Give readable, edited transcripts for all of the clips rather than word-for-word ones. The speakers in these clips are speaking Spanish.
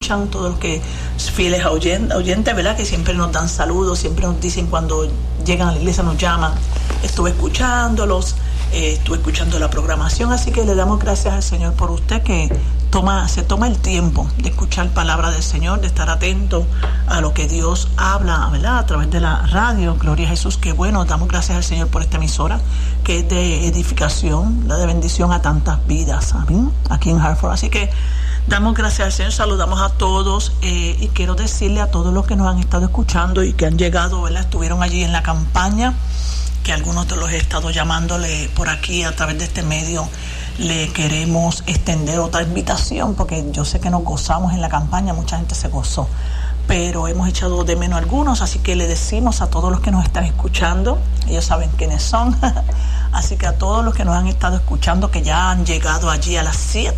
escuchan, todos los que fieles oyentes, ¿verdad? Que siempre nos dan saludos, siempre nos dicen cuando llegan a la iglesia, nos llaman. Estuve escuchándolos, estuve escuchando la programación, así que le damos gracias al Señor por usted que se toma el tiempo de escuchar palabra del Señor, de estar atento a lo que Dios habla, ¿verdad? A través de la radio. Gloria a Jesús, qué bueno. Damos gracias al Señor por esta emisora que es de edificación, de bendición a tantas vidas, amén, aquí en Hartford. Así que damos gracias al Señor, saludamos a todos y quiero decirle a todos los que nos han estado escuchando y que han llegado, ¿verdad? Estuvieron allí en la campaña, que algunos de los he estado llamándole por aquí a través de este medio. Le queremos extender otra invitación porque yo sé que nos gozamos en la campaña, mucha gente se gozó, pero hemos echado de menos algunos, así que le decimos a todos los que nos están escuchando, ellos saben quiénes son, así que a todos los que nos han estado escuchando, que ya han llegado allí a las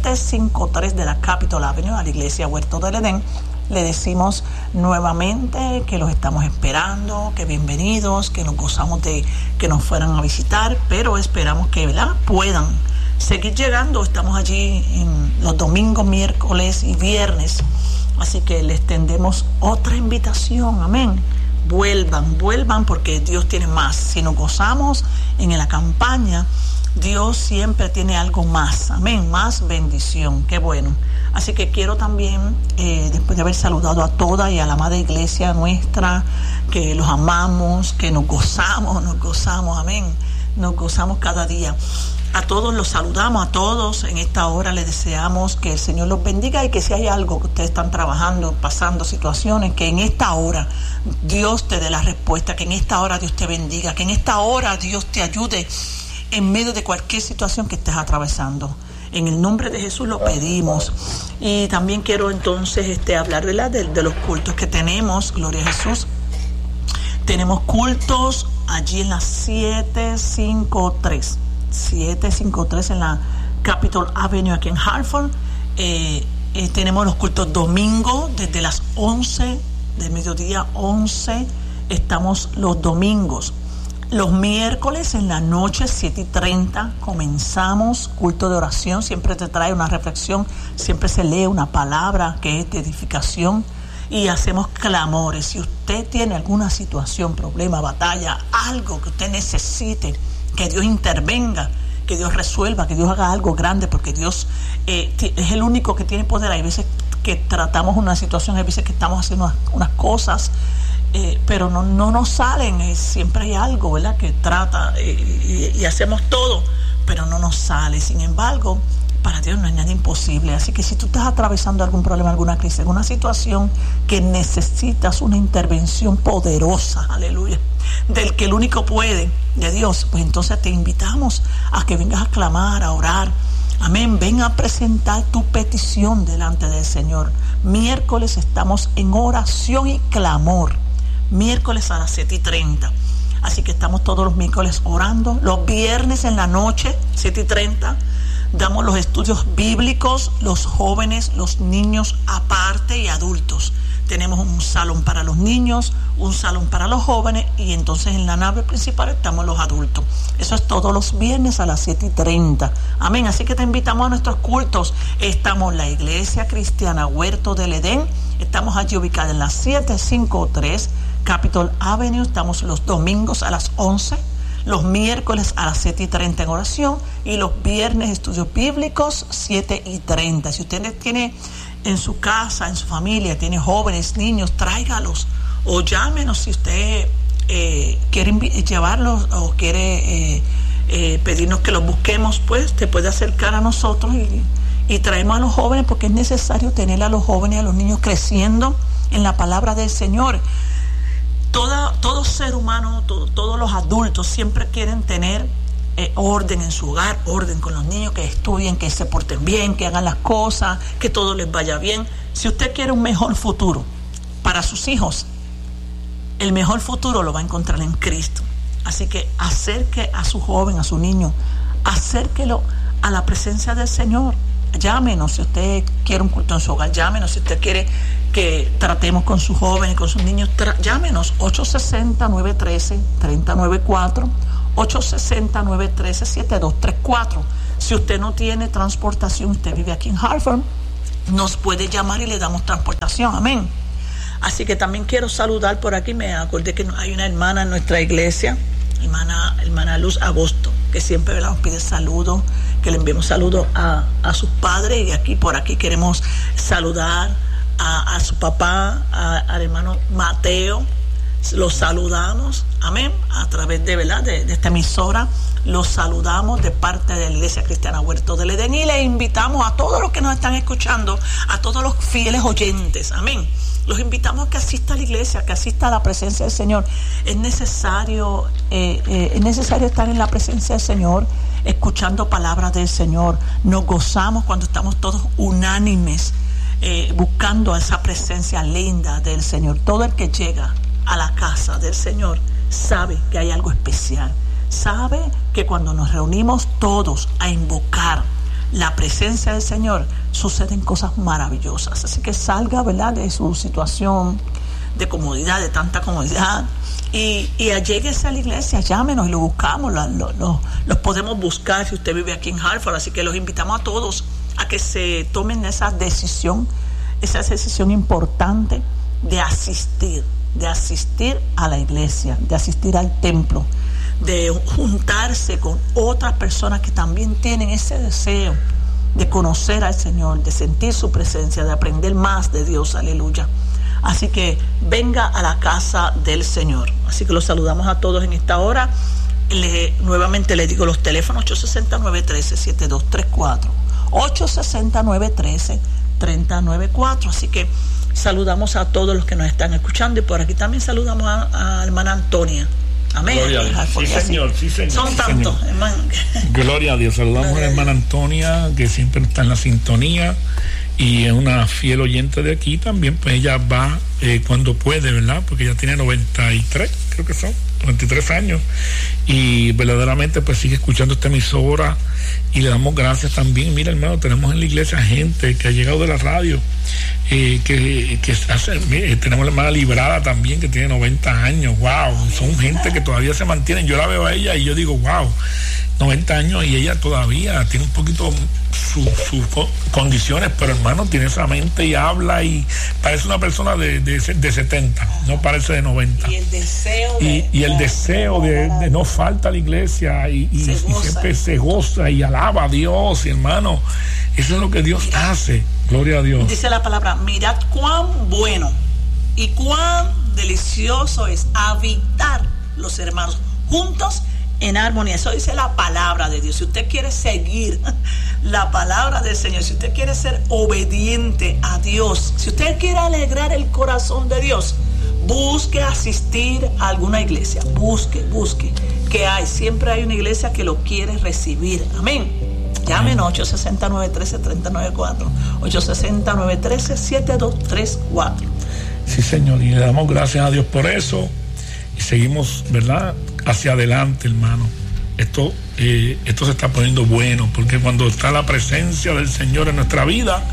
753 de la Capitol Avenue, a la iglesia Huerto del Edén, le decimos nuevamente que los estamos esperando, que bienvenidos, que nos gozamos de que nos fueran a visitar, pero esperamos que, ¿verdad?, puedan seguir llegando. Estamos allí en los domingos, miércoles y viernes, así que les tendemos otra invitación, amén. Vuelvan porque Dios tiene más. Si nos gozamos en la campaña, Dios siempre tiene algo más, amén, más bendición, qué bueno. Así que quiero también, después de haber saludado a toda y a la amada iglesia nuestra, que los amamos, que nos gozamos, amén, nos gozamos cada día. A todos los saludamos, a todos en esta hora les deseamos que el Señor los bendiga y que si hay algo que ustedes están trabajando, pasando situaciones, que en esta hora Dios te dé la respuesta, que en esta hora Dios te bendiga, que en esta hora Dios te ayude en medio de cualquier situación que estés atravesando. En el nombre de Jesús lo pedimos. Y también quiero entonces hablar de los cultos que tenemos, gloria a Jesús. Tenemos cultos allí en la 753 en la Capitol Avenue aquí en Hartford. Tenemos los cultos domingo desde las 11 del mediodía 11. Estamos los domingos. Los miércoles en la noche 7:30 comenzamos culto de oración. Siempre te trae una reflexión, siempre se lee una palabra que es de edificación y hacemos clamores. Si usted tiene alguna situación, problema, batalla, algo que usted necesite, que Dios intervenga, que Dios resuelva, que Dios haga algo grande, porque Dios es el único que tiene poder. Hay veces que tratamos una situación, hay veces que estamos haciendo unas cosas, pero no nos salen. Siempre hay algo, ¿verdad?, que trata y hacemos todo, pero no nos sale. Sin embargo, para Dios no hay nada imposible. Así que si tú estás atravesando algún problema, alguna crisis, alguna situación que necesitas una intervención poderosa, aleluya, del que el único puede, de Dios, pues entonces te invitamos a que vengas a clamar, a orar, amén. Ven a presentar tu petición delante del Señor. Miércoles estamos en oración y clamor, miércoles a las 7:30. Así que estamos todos los miércoles orando. Los viernes en la noche 7:30 damos los estudios bíblicos, los jóvenes, los niños aparte y adultos. Tenemos un salón para los niños, un salón para los jóvenes y entonces en la nave principal estamos los adultos. Eso es todos los viernes a las 7:30. Amén. Así que te invitamos a nuestros cultos. Estamos en la Iglesia Cristiana Huerto del Edén. Estamos allí ubicados en la 753 Capitol Avenue. Estamos los domingos a las 11. Los miércoles a las 7:30 en oración y los viernes estudios bíblicos 7:30. Si usted tiene en su casa, en su familia, tiene jóvenes, niños, tráigalos o llámenos si usted quiere llevarlos o quiere pedirnos que los busquemos, pues te puede acercar a nosotros y traemos a los jóvenes, porque es necesario tener a los jóvenes y a los niños creciendo en la palabra del Señor. Todo ser humano, todos los adultos siempre quieren tener orden en su hogar, orden con los niños, que estudien, que se porten bien, que hagan las cosas, que todo les vaya bien. Si usted quiere un mejor futuro para sus hijos, el mejor futuro lo va a encontrar en Cristo. Así que acerque a su joven, a su niño, acérquelo a la presencia del Señor. Llámenos si usted quiere un culto en su hogar, llámenos si usted quiere que tratemos con sus jóvenes, con sus niños, llámenos 860-913-3094, 860-913-7234. Si usted no tiene transportación, usted vive aquí en Hartford, nos puede llamar y le damos transportación. Amén. Así que también quiero saludar por aquí. Me acordé que hay una hermana en nuestra iglesia, hermana Luz Agosto, que siempre, ¿verdad?, nos pide saludos, que le enviemos saludos a sus padres. Y aquí por aquí queremos saludar a su papá, al hermano Mateo. Los saludamos, amén, a través de, ¿verdad?, de esta emisora. Los saludamos de parte de la Iglesia Cristiana Huerto del Edén, y les invitamos a todos los que nos están escuchando, a todos los fieles oyentes, amén. Los invitamos a que asista a la iglesia, que asista a la presencia del Señor. Es necesario estar en la presencia del Señor, escuchando palabras del Señor. Nos gozamos cuando estamos todos unánimes, buscando esa presencia linda del Señor. Todo el que llega a la casa del Señor sabe que hay algo especial. Sabe que cuando nos reunimos todos a invocar la presencia del Señor, suceden cosas maravillosas. Así que salga, ¿verdad?, de su situación de comodidad, de tanta comodidad, y alléguese a la iglesia, llámenos y lo buscamos. Los podemos buscar si usted vive aquí en Hartford. Así que los invitamos a todos a que se tomen esa decisión importante de asistir a la iglesia, de asistir al templo, de juntarse con otras personas que también tienen ese deseo de conocer al Señor, de sentir su presencia, de aprender más de Dios. Aleluya. Así que venga a la casa del Señor. Así que los saludamos a todos en esta hora. Nuevamente les digo los teléfonos: 860-913-7234, 860-913-3094. Así que saludamos a todos los que nos están escuchando, y por aquí también saludamos a hermana Antonia. Amén. Gloria a Dios. Sí, señor, sí, señor. Son tantos, hermano. Gloria a Dios. Saludamos a la hermana Antonia, que siempre está en la sintonía y es una fiel oyente de aquí también. Pues ella va cuando puede, ¿verdad? Porque ella tiene 93, creo que son 93 años, y verdaderamente pues sigue escuchando esta emisora, y le damos gracias también. Mira, hermano, tenemos en la iglesia gente que ha llegado de la radio, tenemos la hermana Librada también, que tiene 90 años. Wow, son gente que todavía se mantienen. Yo la veo a ella y yo digo, wow, 90 años, y ella todavía tiene un poquito sus condiciones, pero hermano, tiene esa mente y habla, y parece una persona de 70, no parece de 90. Y el deseo de no falta a la iglesia, y siempre se goza y alaba a Dios. Y hermano, eso es lo que Dios hace. Gloria a Dios. Dice la palabra: mirad cuán bueno y cuán delicioso es habitar los hermanos juntos en armonía. Eso dice la palabra de Dios. Si usted quiere seguir la palabra del Señor, si usted quiere ser obediente a Dios, si usted quiere alegrar el corazón de Dios, busque asistir a alguna iglesia. Busque que siempre hay una iglesia que lo quiere recibir. Amén. Llámenos 860-913-3094, 860-913-7234. Sí, Señor, y le damos gracias a Dios por eso, y seguimos, ¿verdad?, hacia adelante, hermano. Esto se está poniendo bueno, porque cuando está la presencia del Señor en nuestra vida,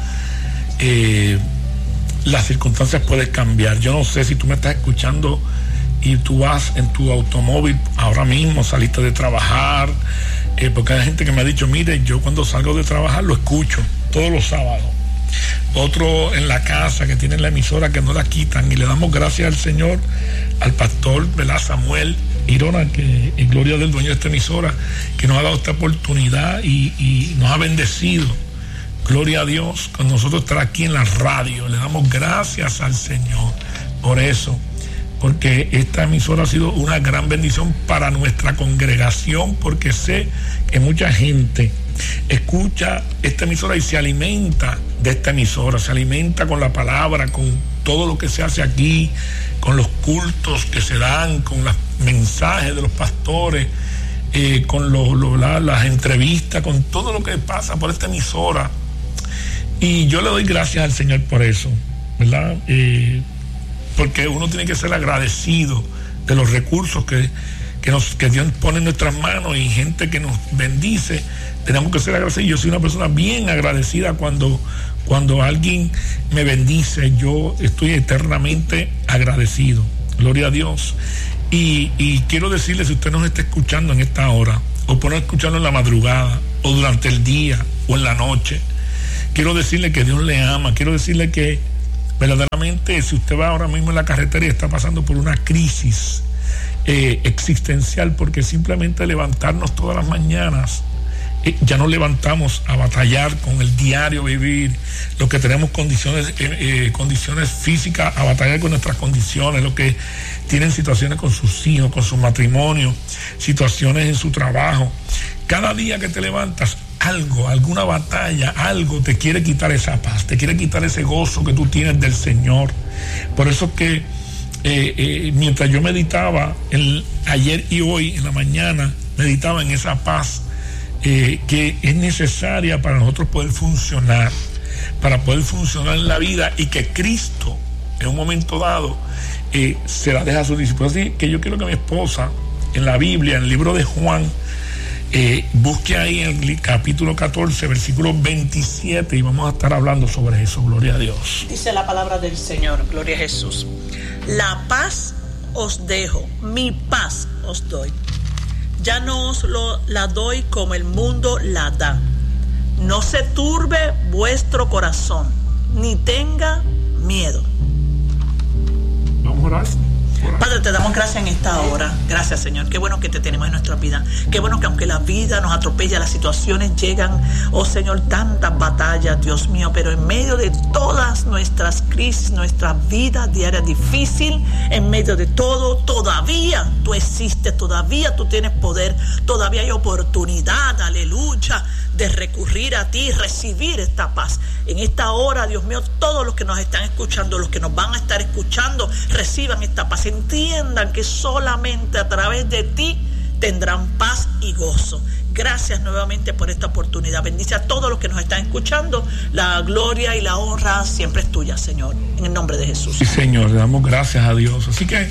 las circunstancias pueden cambiar. Yo no sé si tú me estás escuchando y tú vas en tu automóvil ahora mismo, saliste de trabajar, porque hay gente que me ha dicho: mire, yo cuando salgo de trabajar lo escucho todos los sábados. Otro en la casa, que tienen la emisora, que no la quitan, y le damos gracias al Señor, al pastor, ¿verdad?, Samuel Irona, que en gloria del dueño de esta emisora, que nos ha dado esta oportunidad y nos ha bendecido. Gloria a Dios, con nosotros estar aquí en la radio. Le damos gracias al Señor por eso, porque esta emisora ha sido una gran bendición para nuestra congregación, porque sé que mucha gente escucha esta emisora y se alimenta de esta emisora, se alimenta con la palabra, con todo lo que se hace aquí, con los cultos que se dan, con los mensajes de los pastores, con las entrevistas, con todo lo que pasa por esta emisora. Y yo le doy gracias al Señor por eso, ¿verdad? Porque uno tiene que ser agradecido de los recursos que Dios pone en nuestras manos, y gente que nos bendice. Tenemos que ser agradecidos. Yo soy una persona bien agradecida cuando alguien me bendice. Yo estoy eternamente agradecido. Gloria a Dios. Y quiero decirle, si usted nos está escuchando en esta hora, o por no escucharlo en la madrugada, o durante el día, o en la noche, quiero decirle que Dios le ama, quiero decirle que verdaderamente si usted va ahora mismo en la carretera y está pasando por una crisis existencial, porque simplemente levantarnos todas las mañanas, ya nos levantamos a batallar con el diario vivir, los que tenemos condiciones físicas, a batallar con nuestras condiciones, los que tienen situaciones con sus hijos, con su matrimonio, situaciones en su trabajo. Cada día que te levantas, alguna batalla, algo te quiere quitar esa paz, te quiere quitar ese gozo que tú tienes del Señor. Por eso que mientras yo meditaba ayer y hoy en la mañana, meditaba en esa paz que es necesaria para nosotros poder funcionar en la vida, y que Cristo en un momento dado se la deja a sus discípulos. Así que yo quiero que mi esposa en la Biblia, en el libro de Juan, busque ahí en el capítulo 14, versículo 27, y vamos a estar hablando sobre eso. Gloria a Dios. Dice la palabra del Señor, gloria a Jesús: la paz os dejo, mi paz os doy. Ya no os la doy como el mundo la da. No se turbe vuestro corazón, ni tenga miedo. Vamos a orar. Padre, te damos gracias en esta hora. Gracias, Señor. Qué bueno que te tenemos en nuestra vida. Qué bueno que aunque la vida nos atropella, las situaciones llegan, oh Señor, tantas batallas, Dios mío, pero en medio de todas nuestras crisis, nuestra vida diaria difícil, en medio de todo, todavía tú existes, todavía tú tienes poder, todavía hay oportunidad, aleluya, de recurrir a ti, recibir esta paz. En esta hora, Dios mío, todos los que nos están escuchando, los que nos van a estar escuchando, reciban esta paz. Entiendan que solamente a través de ti tendrán paz y gozo. Gracias nuevamente por esta oportunidad. Bendice a todos los que nos están escuchando. La gloria y la honra siempre es tuya, Señor, en el nombre de Jesús. Sí, Señor, le damos gracias a Dios. Así que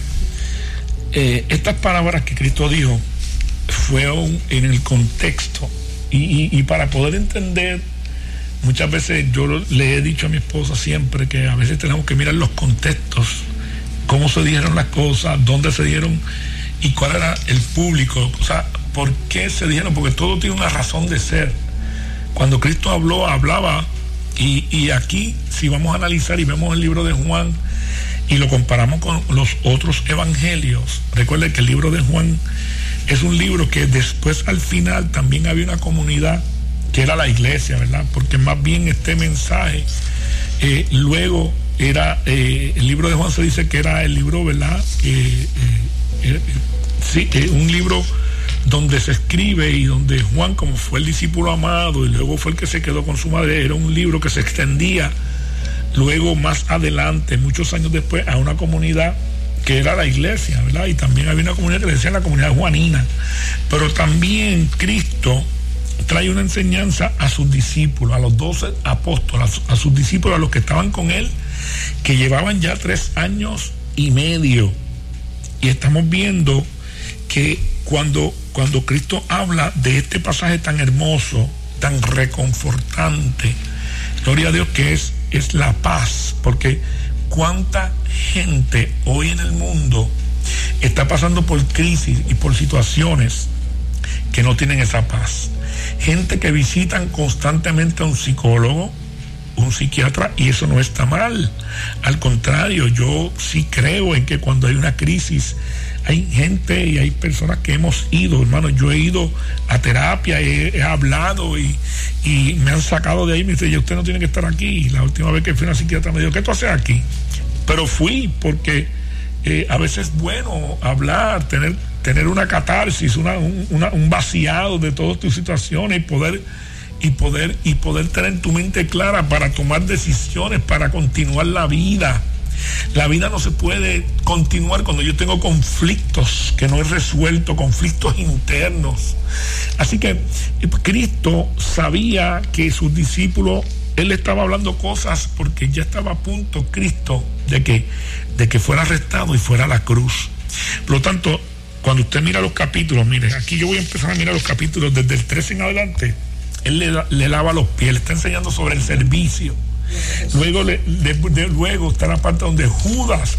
estas palabras que Cristo dijo fueron en el contexto, y para poder entender, muchas veces yo le he dicho a mi esposa siempre que a veces tenemos que mirar los contextos, cómo se dieron las cosas, dónde se dieron y cuál era el público, o sea, por qué se dijeron, porque todo tiene una razón de ser. Cuando Cristo hablaba, y aquí si vamos a analizar y vemos el libro de Juan y lo comparamos con los otros evangelios, recuerden que el libro de Juan es un libro que después al final también había una comunidad que era la iglesia, ¿verdad? Porque más bien este mensaje luego era, el libro de Juan se dice que era el libro, ¿verdad? Un libro donde se escribe y donde Juan, como fue el discípulo amado y luego fue el que se quedó con su madre, era un libro que se extendía luego más adelante, muchos años después, a una comunidad que era la iglesia, ¿verdad? Y también había una comunidad que le decían la comunidad juanina. Pero también Cristo trae una enseñanza a sus discípulos, a los 12 apóstoles, a sus discípulos, a los que estaban con él, que llevaban ya 3 años y medio. Y estamos viendo que cuando Cristo habla de este pasaje tan hermoso, tan reconfortante, gloria a Dios, que es la paz, porque cuánta gente hoy en el mundo está pasando por crisis y por situaciones que no tienen esa paz. Gente que visitan constantemente a un psicólogo, un psiquiatra, y eso no está mal. Al contrario, yo sí creo en que cuando hay una crisis hay gente y hay personas que hemos ido, hermano. Yo he ido a terapia, he hablado y me han sacado de ahí. Me dice, ya usted no tiene que estar aquí. La última vez que fui a una psiquiatra me dijo, ¿qué tú haces aquí? Pero fui porque a veces es bueno hablar, tener una catarsis, un vaciado de todas tus situaciones y poder tener tu mente clara para tomar decisiones, para continuar la vida. La vida no se puede continuar cuando yo tengo conflictos que no he resuelto, conflictos internos. Así que Cristo sabía que sus discípulos, él estaba hablando cosas porque ya estaba a punto Cristo de que fuera arrestado y fuera a la cruz. Por lo tanto, cuando usted mira los capítulos, mire, aquí yo voy a empezar a mirar los capítulos desde el 13 en adelante. Él le lava los pies, le está enseñando sobre el servicio. Luego está la parte donde Judas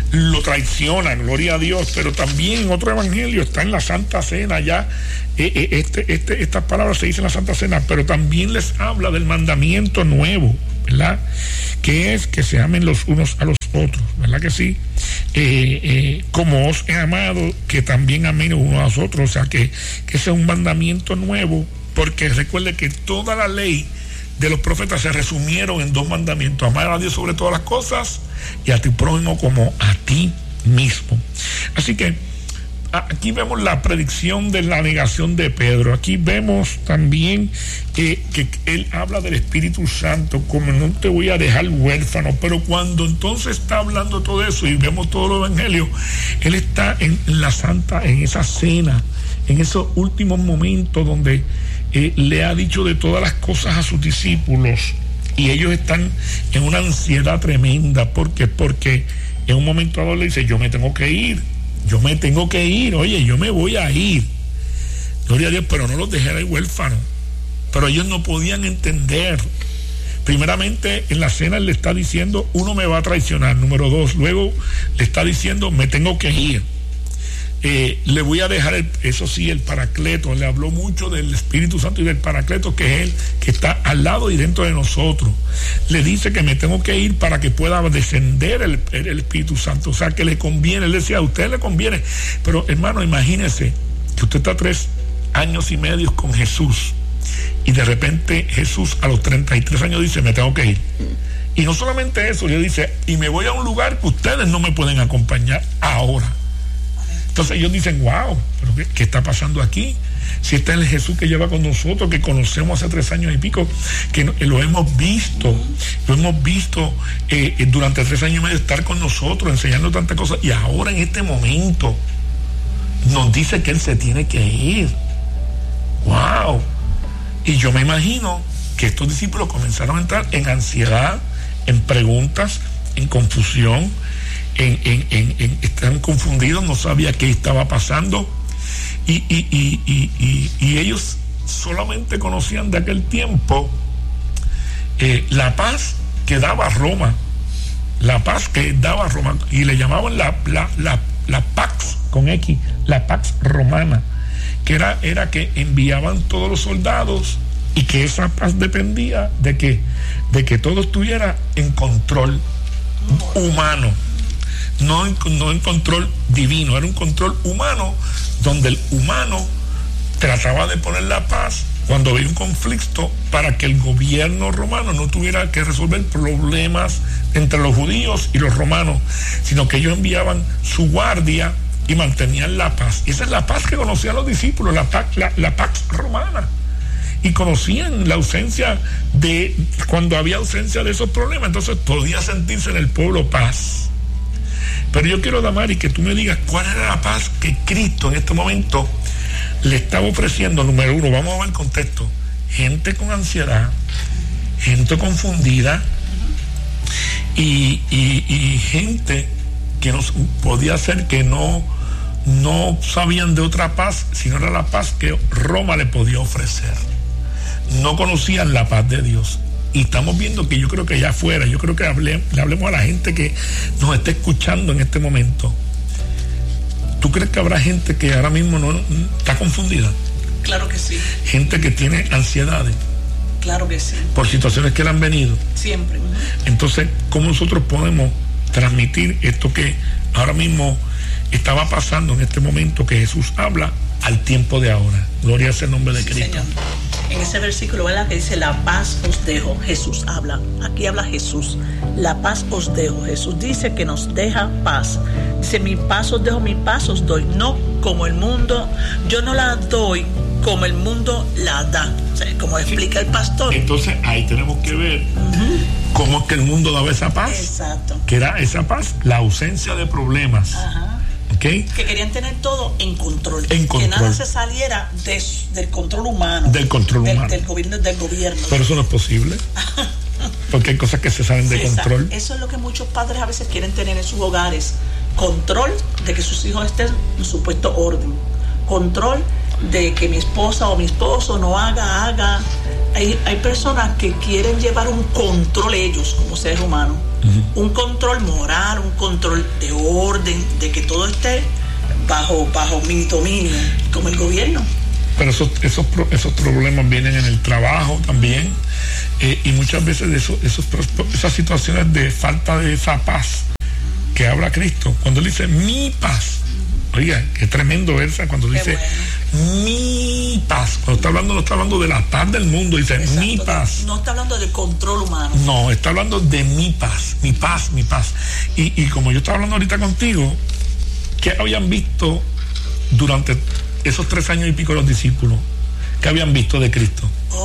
lo traicionan, gloria a Dios, pero también en otro evangelio está en la Santa Cena, ya estas palabras se dicen en la Santa Cena, pero también les habla del mandamiento nuevo, ¿verdad? Que es que se amen los unos a los otros, ¿verdad que sí? Como os he amado, que también amen unos a los otros, o sea que ese es un mandamiento nuevo, porque recuerde que toda la ley de los profetas se resumieron en 2 mandamientos: amar a Dios sobre todas las cosas y a tu prójimo como a ti mismo. Así que aquí vemos la predicción de la negación de Pedro. Aquí vemos también que él habla del Espíritu Santo, como no te voy a dejar huérfano. Pero cuando entonces está hablando todo eso y vemos todo el evangelio, él está en esa cena, en esos últimos momentos donde le ha dicho de todas las cosas a sus discípulos, y ellos están en una ansiedad tremenda. Porque en un momento dado le dice: yo me tengo que ir, oye, yo me voy a ir, gloria a Dios, pero no los dejaré huérfanos. Pero ellos no podían entender. Primeramente, en la cena él le está diciendo: uno me va a traicionar. Número 2, luego le está diciendo: me tengo que ir. Le voy a dejar el Paracleto. Le habló mucho del Espíritu Santo y del Paracleto, que es él, que está al lado y dentro de nosotros. Le dice que me tengo que ir para que pueda descender el Espíritu Santo, o sea que le conviene. Él decía: a usted le conviene. Pero hermano, imagínese que usted está 3 años y medio con Jesús, y de repente Jesús a los 33 años dice: me tengo que ir. Y no solamente eso, le dice: y me voy a un lugar que ustedes no me pueden acompañar ahora. Entonces ellos dicen: wow, pero ¿qué está pasando aquí? Si este es el Jesús que lleva con nosotros, que conocemos hace 3 años y pico, que lo hemos visto durante 3 años y medio estar con nosotros, enseñando tantas cosas, y ahora en este momento nos dice que él se tiene que ir. Wow. Y yo me imagino que estos discípulos comenzaron a entrar en ansiedad, en preguntas, en confusión, estaban confundidos, no sabía qué estaba pasando, y ellos solamente conocían de aquel tiempo la paz que daba Roma, y le llamaban la Pax con X, la Pax Romana, que era que enviaban todos los soldados, y que esa paz dependía de que todo estuviera en control humano. No en control divino, era un control humano, donde el humano trataba de poner la paz cuando había un conflicto, para que el gobierno romano no tuviera que resolver problemas entre los judíos y los romanos, sino que ellos enviaban su guardia y mantenían la paz. Y esa es la paz que conocían los discípulos, la Pax Romana. Y conocían la ausencia cuando había ausencia de esos problemas, entonces podía sentirse en el pueblo paz. Pero yo quiero, Damari, que tú me digas cuál era la paz que Cristo en este momento le estaba ofreciendo. Número 1, vamos a ver el contexto: gente con ansiedad, gente confundida, y gente que no podía ser que no sabían de otra paz, sino era la paz que Roma le podía ofrecer. No conocían la paz de Dios. Y estamos viendo que yo creo que allá afuera, yo creo que le hablemos a la gente que nos está escuchando en este momento. ¿Tú crees que habrá gente que ahora mismo no está confundida? Claro que sí. Gente que tiene ansiedades. Claro que sí. Por situaciones que le han venido. Siempre. Entonces, ¿cómo nosotros podemos transmitir esto que ahora mismo estaba pasando en este momento, que Jesús habla al tiempo de ahora? Gloria sea el nombre de Cristo. Señor. En ese versículo, ¿verdad?, que dice: la paz os dejo. Jesús habla, aquí habla Jesús. La paz os dejo. Jesús dice que nos deja paz. Dice: mi paz os dejo, mi paz os doy. No como el mundo, yo no la doy como el mundo la da. O sea, como explica el pastor. Entonces ahí tenemos que ver cómo es que el mundo daba esa paz. Exacto. Que era esa paz, la ausencia de problemas. Ajá. ¿Okay? Que querían tener todo en control. En control. Que nada se saliera del control humano. Del control humano. Del gobierno. Pero eso no es posible. Porque hay cosas que se salen de control. Eso es lo que muchos padres a veces quieren tener en sus hogares. Control de que sus hijos estén en supuesto orden. Control de que mi esposa o mi esposo no haga Hay personas que quieren llevar un control ellos como seres humanos, un control moral, un control de orden, de que todo esté bajo mi dominio, como el gobierno. Pero esos problemas vienen en el trabajo también, y muchas veces esas situaciones de falta de esa paz que habla Cristo, cuando él dice mi paz. Oiga, qué tremendo versa cuando dice mi paz. Cuando está hablando, no está hablando de la paz del mundo, dice mi paz. No está hablando de control humano. No, está hablando de mi paz, mi paz, mi paz. Y como yo estaba hablando ahorita contigo, ¿qué habían visto durante esos 3 años y pico los discípulos? ¿Qué habían visto de Cristo?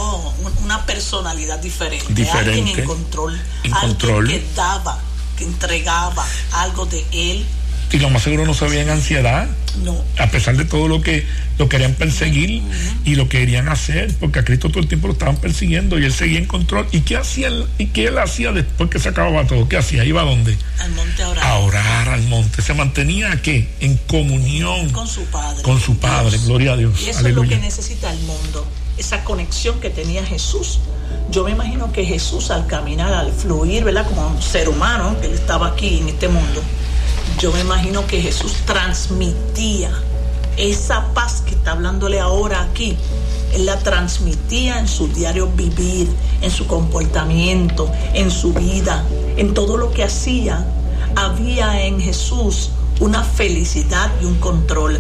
Una personalidad diferente. Alguien en control. Alguien que daba, que entregaba algo de él. Y lo más seguro no se veían ansiedad. No. A pesar de todo lo que lo querían perseguir y lo querían hacer, porque a Cristo todo el tiempo lo estaban persiguiendo y él seguía en control. ¿Y qué hacía él? ¿Y qué él hacía después que se acababa todo? ¿Qué hacía? ¿Iba a dónde? Al monte a orar. A orar al monte. Se mantenía ¿qué? En comunión con su Padre. Con su Padre. Dios. Gloria a Dios. Y eso Aleluya. es lo que necesita el mundo. Esa conexión que tenía Jesús. Yo me imagino que Jesús, al caminar, al fluir, ¿verdad? Como un ser humano, que él estaba aquí en este mundo. Yo me imagino que Jesús transmitía esa paz que está hablándole ahora aquí. Él la transmitía en su diario vivir, en su comportamiento, en su vida, en todo lo que hacía. Había en Jesús una felicidad y un control.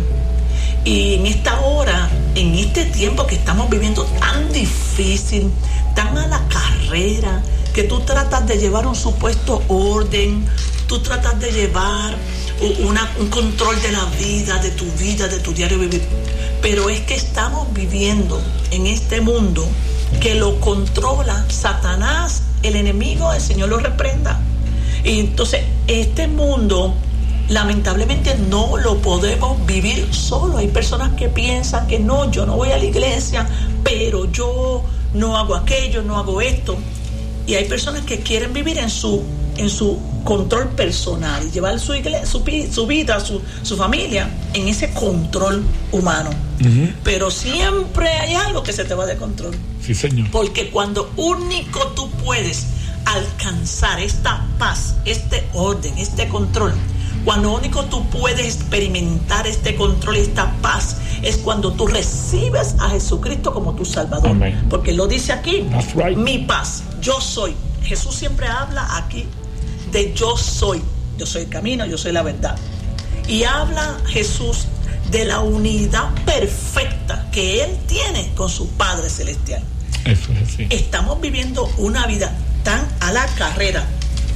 Y en esta hora, en este tiempo que estamos viviendo tan difícil, tan a la carrera, que tú tratas de llevar un supuesto orden, tú tratas de llevar un control de la vida, de tu diario vivir. Pero es que estamos viviendo en este mundo que lo controla Satanás, el enemigo, el Señor lo reprenda. Y entonces este mundo lamentablemente no lo podemos vivir solo. Hay personas que piensan que no, yo no voy a la iglesia, pero yo no hago aquello, no hago esto. Y hay personas que quieren vivir en su control personal y llevar su iglesia, su vida, su familia en ese control humano. Pero siempre hay algo que se te va de control. Sí, Señor. Porque cuando único tú puedes alcanzar esta paz, este orden, este control, cuando único tú puedes experimentar este control y esta paz, es cuando tú recibes a Jesucristo como tu Salvador. Amén. Porque Él lo dice aquí, That's right. Mi paz, yo soy. Jesús siempre habla aquí de yo soy el camino, yo soy la verdad. Y habla Jesús de la unidad perfecta que Él tiene con su Padre Celestial. Eso es así. Estamos viviendo una vida tan a la carrera,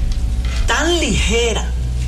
tan ligera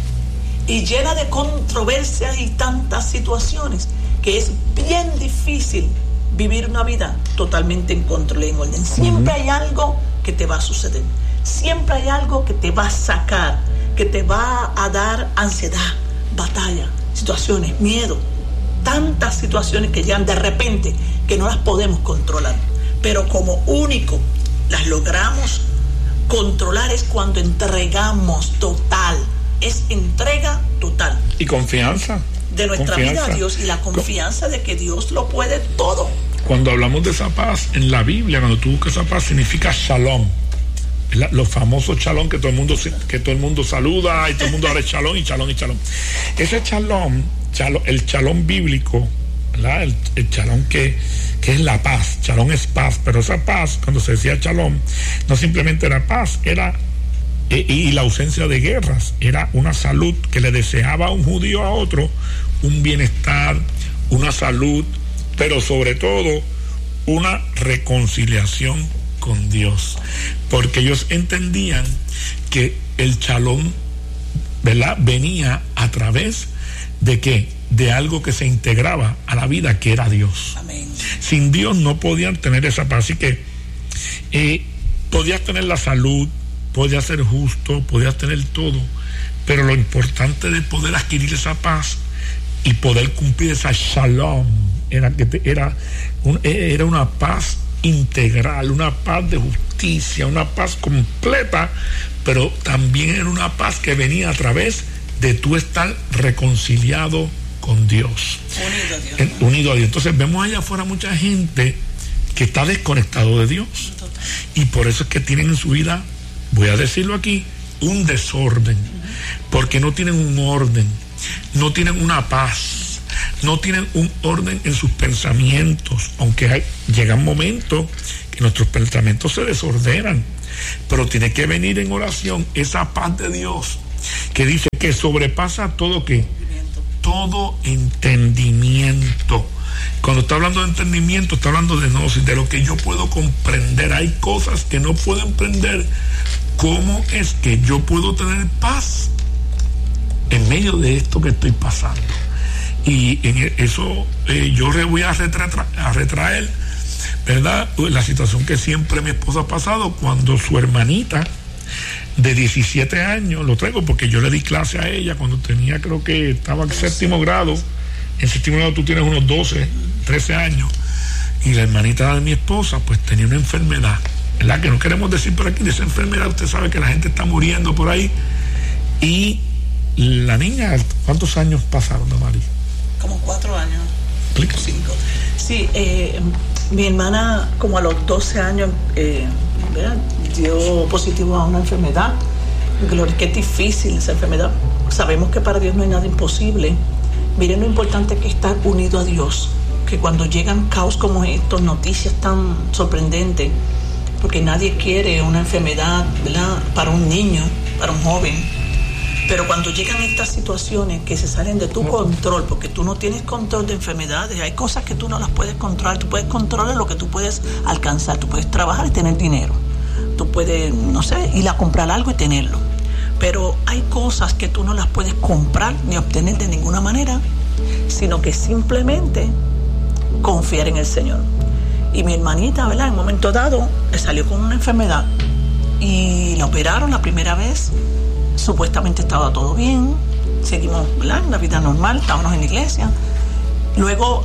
y llena de controversias y tantas situaciones, que es bien difícil vivir una vida totalmente en control y en orden. Siempre hay algo que te va a suceder. Siempre hay algo que te va a sacar, que te va a dar ansiedad, batalla, situaciones, miedo. Tantas situaciones que llegan de repente que no las podemos controlar. Pero como único las logramos controlar es cuando entregamos total. Es entrega total. Y confianza. De nuestra vida a Dios y la confianza de que Dios lo puede todo. Cuando hablamos de esa paz en la Biblia, cuando tú buscas esa paz, significa shalom. Los famosos shalom que todo el mundo saluda y todo el mundo habla shalom y shalom y shalom. Ese shalom, el shalom bíblico, ¿verdad? El shalom que es la paz. Shalom es paz, pero esa paz, cuando se decía shalom, no simplemente era paz, era y la ausencia de guerras, era una salud que le deseaba a un judío a otro, un bienestar, una salud, pero sobre todo una reconciliación con Dios, porque ellos entendían que el shalom, ¿verdad?, venía a través de ¿qué? De algo que se integraba a la vida, que era Dios. Amén. Sin Dios no podían tener esa paz. Así que podías tener la salud, podías ser justo, podías tener todo, pero lo importante de poder adquirir esa paz y poder cumplir esa shalom era una paz integral, una paz de justicia, una paz completa, pero también era una paz que venía a través de tú estar reconciliado con Dios. Unido a Dios. Entonces vemos allá afuera mucha gente que está desconectado de Dios. Y por eso es que tienen en su vida, voy a decirlo aquí, un desorden, porque no tienen un orden, no tienen una paz, no tienen un orden en sus pensamientos, aunque llegan momentos que nuestros pensamientos se desordenan, pero tiene que venir en oración esa paz de Dios que dice que sobrepasa todo todo entendimiento. Cuando está hablando de entendimiento, está hablando de gnosis, de lo que yo puedo comprender. Hay cosas que no puedo emprender. ¿Cómo es que yo puedo tener paz en medio de esto que estoy pasando? Y en eso yo voy a retraer, ¿verdad?, la situación que siempre mi esposa ha pasado cuando su hermanita de 17 años, lo traigo porque yo le di clase a ella cuando tenía, creo que estaba en séptimo grado. En séptimo grado tú tienes unos 12, 13 años. Y la hermanita de mi esposa pues tenía una enfermedad, ¿verdad?, que no queremos decir por aquí. De esa enfermedad usted sabe que la gente está muriendo por ahí. Y la niña, ¿cuántos años pasaron, Damaris? Como 4 años. ¿Explica? 5. Sí, mi hermana como a los 12 años dio positivo a una enfermedad. Gloria, que es difícil esa enfermedad. Sabemos que para Dios no hay nada imposible. Miren lo importante que es estar unido a Dios, que cuando llegan caos como estos, noticias tan sorprendentes, porque nadie quiere una enfermedad, ¿verdad?, para un niño, para un joven, pero cuando llegan estas situaciones que se salen de tu control, porque tú no tienes control de enfermedades, hay cosas que tú no las puedes controlar. Tú puedes controlar lo que tú puedes alcanzar, tú puedes trabajar y tener dinero, tú puedes, no sé, ir a comprar algo y tenerlo, pero hay cosas que tú no las puedes comprar ni obtener de ninguna manera, sino que simplemente confiar en el Señor. Y mi hermanita, ¿verdad?, en un momento dado le salió con una enfermedad y la operaron la primera vez. Supuestamente estaba todo bien, seguimos, ¿verdad?, en la vida normal, estábamos en la iglesia. Luego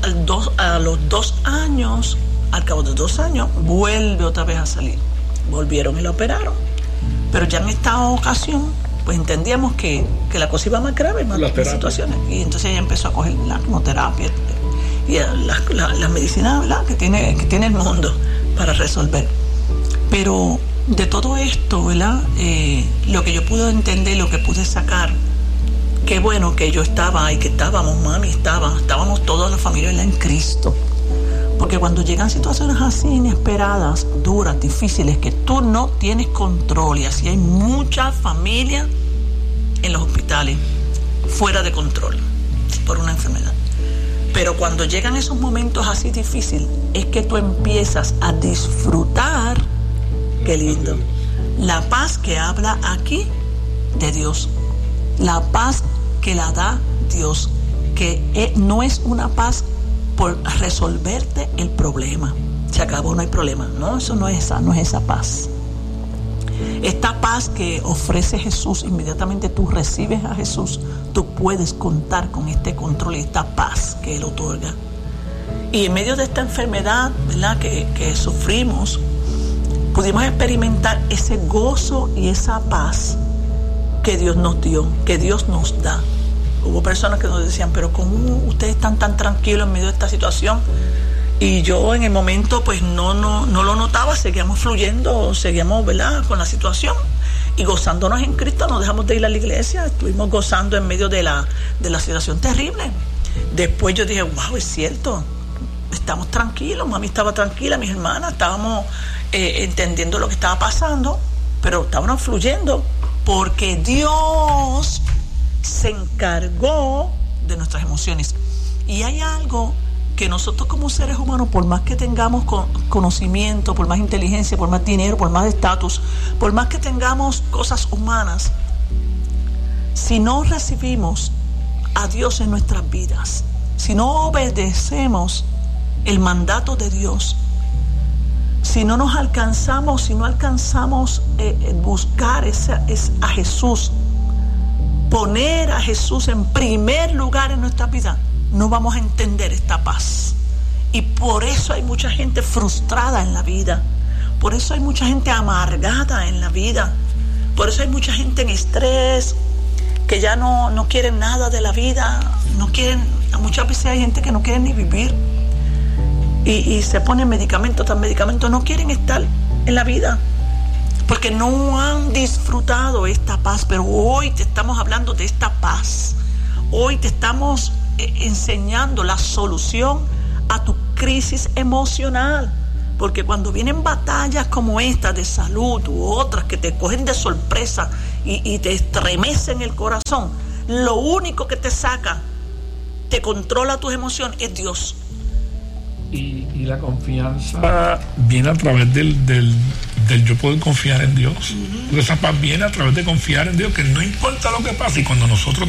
a los 2 años, al cabo de 2 años, vuelve otra vez a salir. Volvieron y la operaron. Pero ya en esta ocasión, pues entendíamos que la cosa iba más grave, más situaciones. Y entonces ella empezó a coger la quimioterapia y las medicinas, ¿verdad?, que tiene el mundo para resolver. Pero de todo esto, ¿verdad?, lo que yo pude entender, lo que pude sacar, qué bueno que yo estaba y que estábamos, mami estábamos toda la familia, ¿verdad?, en Cristo. Porque cuando llegan situaciones así inesperadas, duras, difíciles, que tú no tienes control, y así hay muchas familias en los hospitales fuera de control por una enfermedad. Pero cuando llegan esos momentos así difíciles, es que tú empiezas a disfrutar, qué lindo, la paz que habla aquí de Dios, la paz que la da Dios, que no es una paz por resolverte el problema. Se acabó, no hay problema. No, eso no es esa paz. Esta paz que ofrece Jesús, inmediatamente tú recibes a Jesús, tú puedes contar con este control y esta paz que Él otorga. Y en medio de esta enfermedad, ¿verdad?, que sufrimos, pudimos experimentar ese gozo y esa paz que Dios nos dio, que Dios nos da. Hubo personas que nos decían, pero ¿cómo ustedes están tan tranquilos en medio de esta situación? Y yo en el momento pues no lo notaba, seguíamos fluyendo, seguíamos, ¿verdad?, con la situación y gozándonos en Cristo. No dejamos de ir a la iglesia, estuvimos gozando en medio de la situación terrible. Después yo dije, wow, es cierto, estamos tranquilos, mami estaba tranquila, mis hermanas, estábamos entendiendo lo que estaba pasando, pero estábamos fluyendo porque Dios se encargó de nuestras emociones. Y hay algo que nosotros como seres humanos, por más que tengamos conocimiento, por más inteligencia, por más dinero, por más estatus, por más que tengamos cosas humanas, si no recibimos a Dios en nuestras vidas, si no obedecemos el mandato de Dios, si no alcanzamos buscar a Jesús, poner a Jesús en primer lugar en nuestra vida, no vamos a entender esta paz. Y por eso hay mucha gente frustrada en la vida, por eso hay mucha gente amargada en la vida, por eso hay mucha gente en estrés, que ya no quieren nada de la vida, muchas veces hay gente que no quiere ni vivir y se ponen medicamentos, no quieren estar en la vida, porque no han disfrutado esta paz. Pero hoy te estamos hablando de esta paz. Hoy te estamos enseñando la solución a tu crisis emocional. Porque cuando vienen batallas como esta de salud u otras que te cogen de sorpresa y te estremecen el corazón, lo único que te saca, te controla tus emociones, es Dios. Y la confianza viene a través del yo poder confiar en Dios. Uh-huh. Esa paz viene a través de confiar en Dios, que no importa lo que pase. Y cuando nosotros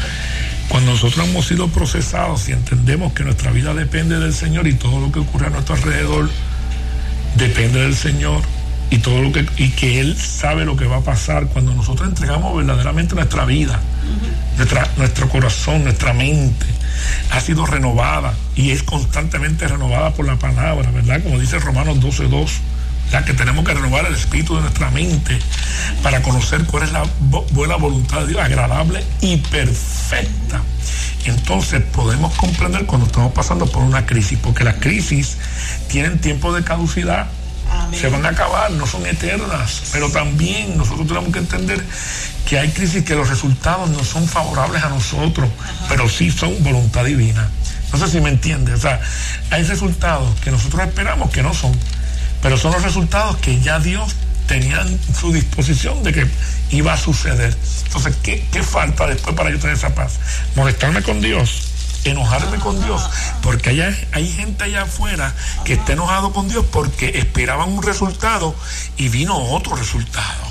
hemos sido procesados y entendemos que nuestra vida depende del Señor y todo lo que ocurre a nuestro alrededor depende del Señor y que Él sabe lo que va a pasar, cuando nosotros entregamos verdaderamente nuestra vida, nuestro corazón, nuestra mente ha sido renovada y es constantemente renovada por la palabra, ¿verdad? Como dice Romanos 12:2, ya que tenemos que renovar el espíritu de nuestra mente para conocer cuál es la buena voluntad de Dios, agradable y perfecta. Entonces podemos comprender cuando estamos pasando por una crisis, porque las crisis tienen tiempo de caducidad. Amén. Se van a acabar, no son eternas, pero también nosotros tenemos que entender que hay crisis que los resultados no son favorables a nosotros, pero sí son voluntad divina. No sé si me entiendes. O sea, hay resultados que nosotros esperamos que no son, pero son los resultados que ya Dios tenía en su disposición de que iba a suceder. Entonces, ¿qué falta después para yo tener esa paz? Molestarme con Dios, enojarme con Dios, porque hay gente allá afuera que está enojado con Dios porque esperaban un resultado y vino otro resultado.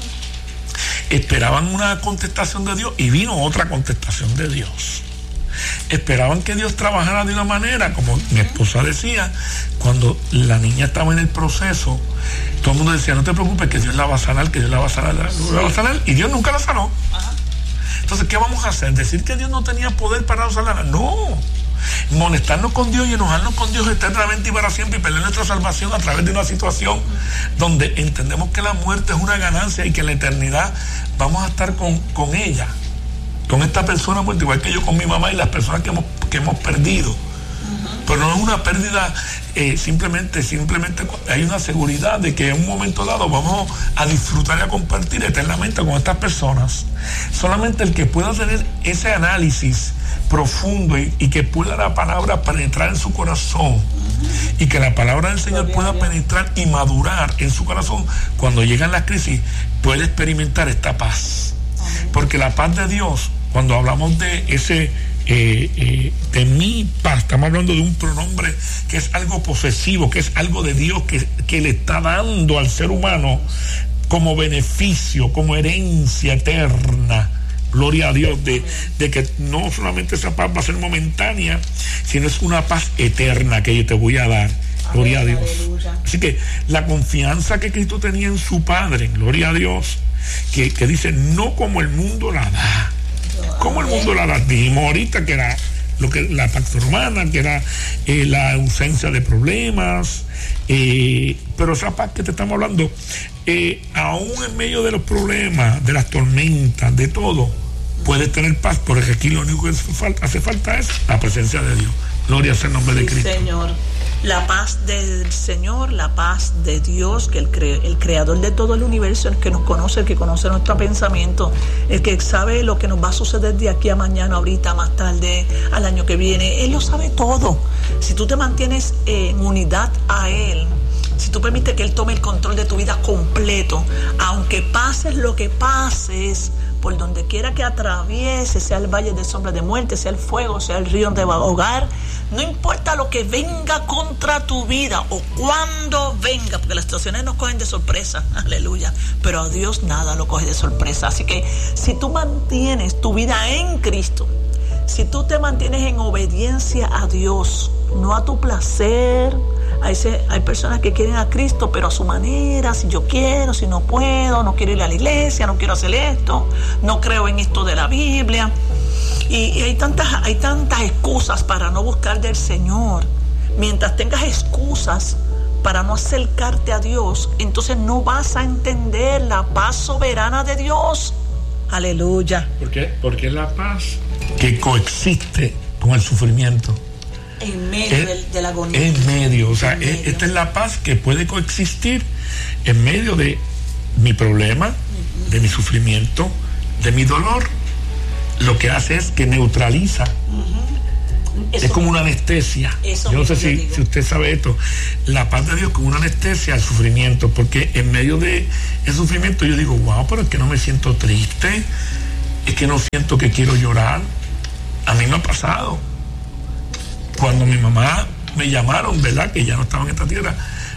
Esperaban una contestación de Dios y vino otra contestación de Dios. Esperaban que Dios trabajara de una manera, como mi esposa decía, cuando la niña estaba en el proceso, todo el mundo decía, no te preocupes, que Dios la va a sanar, que Dios la va a sanar, la va a sanar, y Dios nunca la sanó. Entonces, ¿qué vamos a hacer? ¿Decir que Dios no tenía poder para sanarla? No. Molestarnos con Dios y enojarnos con Dios eternamente y para siempre y perder nuestra salvación a través de una situación donde entendemos que la muerte es una ganancia y que en la eternidad vamos a estar con ella, con esta persona muerta, igual que yo con mi mamá y las personas que hemos perdido. Pero no es una pérdida simplemente hay una seguridad de que en un momento dado vamos a disfrutar y a compartir eternamente con estas personas. Solamente el que pueda tener ese análisis profundo y que pueda la palabra penetrar en su corazón y que la palabra del Señor pueda penetrar y madurar en su corazón cuando llegan las crisis, puede experimentar esta paz. Porque la paz de Dios, cuando hablamos de ese de mi paz, estamos hablando de un pronombre que es algo posesivo, que es algo de Dios que le está dando al ser humano como beneficio, como herencia eterna. Gloria a Dios, de que no solamente esa paz va a ser momentánea, sino es una paz eterna que yo te voy a dar. Gloria a Dios. Aleluya. Así que la confianza que Cristo tenía en su Padre, gloria a Dios, que dice, no como el mundo la da. Como el mundo la da. Dijimos ahorita que era lo que la paz romana, que era la ausencia de problemas, pero esa paz que te estamos hablando, aún en medio de los problemas, de las tormentas, de todo, puedes tener paz, porque aquí lo único que hace falta es la presencia de Dios. Gloria sea el nombre de Cristo. Señor. La paz del Señor, la paz de Dios, que el creador de todo el universo, el que nos conoce, el que conoce nuestro pensamiento, el que sabe lo que nos va a suceder de aquí a mañana, ahorita, más tarde, al año que viene. Él lo sabe todo. Si tú te mantienes en unidad a Él, si tú permites que Él tome el control de tu vida completo, aunque pases lo que pases, por donde quiera que atravieses, sea el valle de sombra de muerte, sea el fuego, sea el río donde va a ahogar, no importa lo que venga contra tu vida o cuando venga, porque las situaciones nos cogen de sorpresa, aleluya, pero a Dios nada lo coge de sorpresa. Así que si tú mantienes tu vida en Cristo, si tú te mantienes en obediencia a Dios, no a tu placer. Hay personas que quieren a Cristo, pero a su manera, si yo quiero, si no puedo, no quiero ir a la iglesia, no quiero hacer esto, no creo en esto de la Biblia. Y hay tantas excusas para no buscar del Señor. Mientras tengas excusas para no acercarte a Dios, entonces no vas a entender la paz soberana de Dios. Aleluya. ¿Por qué? Porque es la paz que coexiste con el sufrimiento. En medio de la agonía. En medio, o sea, esta es la paz que puede coexistir en medio de mi problema, de mi sufrimiento, de mi dolor. Lo que hace es que neutraliza. Eso, es como una anestesia. Yo no sé si usted sabe esto. La paz de Dios es como una anestesia al sufrimiento, porque en medio de el sufrimiento yo digo, wow, pero es que no me siento triste, es que no siento que quiero llorar. A mí me ha pasado. Cuando mi mamá me llamaron, ¿verdad? Que ya no estaba en esta tierra,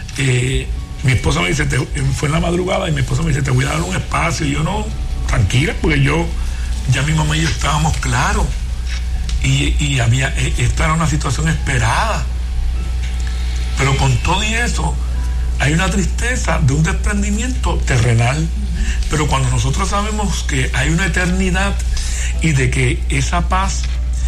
mi esposa me dice, fue en la madrugada, y mi esposa me dice, te voy a dar un espacio. Y yo, no, tranquila, porque ya mi mamá y yo estábamos claros. Y esta era una situación esperada. Pero con todo y eso, hay una tristeza de un desprendimiento terrenal. Pero cuando nosotros sabemos que hay una eternidad y de que esa paz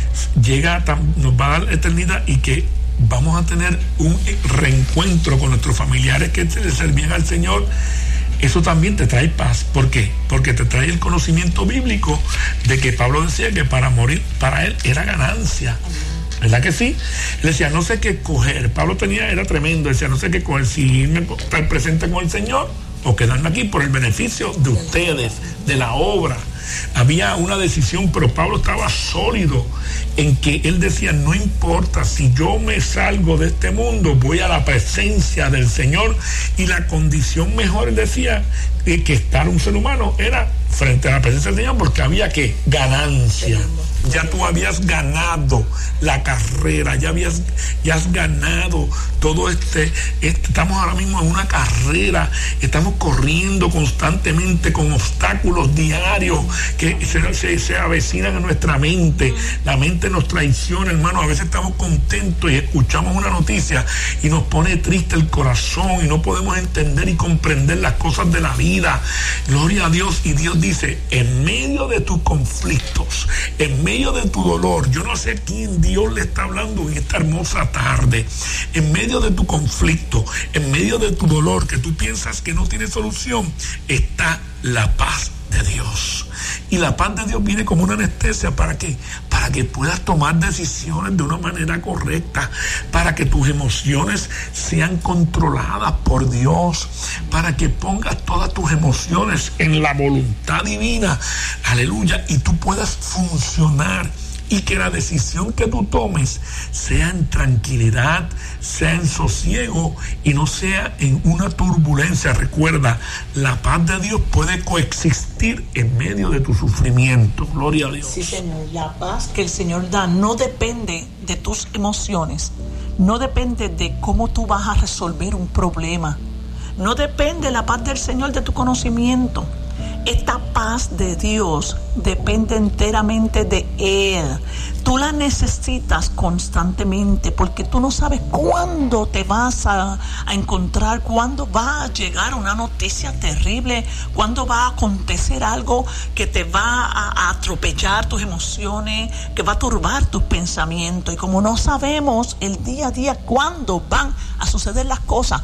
nos va a dar eternidad y que vamos a tener un reencuentro con nuestros familiares que le servían al Señor, eso también te trae paz. ¿Por qué? Porque te trae el conocimiento bíblico de que Pablo decía que para morir para él era ganancia. ¿Verdad que sí? Le decía, no sé qué coger. Pablo era tremendo, decía, no sé qué coger, si irme estar presente con el Señor o quedarme aquí por el beneficio de ustedes, de la obra. Había una decisión, pero Pablo estaba sólido en que él decía, no importa, si yo me salgo de este mundo, voy a la presencia del Señor. Y la condición mejor, él decía, que estar un ser humano era frente a la presencia del Señor, porque había que ganancia. Ya tú habías ganado la carrera, ya has ganado todo estamos ahora mismo en una carrera, estamos corriendo constantemente con obstáculos diarios que se avecinan a nuestra mente. La mente nos traiciona, hermano. A veces estamos contentos y escuchamos una noticia y nos pone triste el corazón y no podemos entender y comprender las cosas de la vida. Gloria a Dios. Y Dios dice, en medio de tus conflictos, en medio de tu dolor, yo no sé a quién Dios le está hablando en esta hermosa tarde, en medio de tu conflicto, en medio de tu dolor que tú piensas que no tiene solución, está la paz de Dios. Y la paz de Dios viene como una anestesia. ¿Para qué? Para que puedas tomar decisiones de una manera correcta, para que tus emociones sean controladas por Dios, para que pongas todas tus emociones en la voluntad divina, aleluya, y tú puedas funcionar. Y que la decisión que tú tomes sea en tranquilidad, sea en sosiego y no sea en una turbulencia. Recuerda, la paz de Dios puede coexistir en medio de tu sufrimiento. Gloria a Dios. Sí, Señor. La paz que el Señor da no depende de tus emociones, no depende de cómo tú vas a resolver un problema, no depende la paz del Señor de tu conocimiento. Esta paz de Dios depende enteramente de Él. Tú la necesitas constantemente porque tú no sabes cuándo te vas a encontrar, cuándo va a llegar una noticia terrible, cuándo va a acontecer algo que te va a atropellar tus emociones, que va a turbar tus pensamientos. Y como no sabemos el día a día cuándo van a suceder las cosas,